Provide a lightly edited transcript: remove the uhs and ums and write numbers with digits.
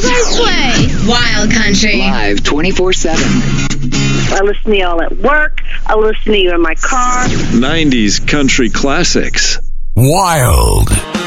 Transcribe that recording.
you guys play? Wild Country. Live 24/7. I listen to y'all at work. I listen to you in my car. 90s country classics. Wild.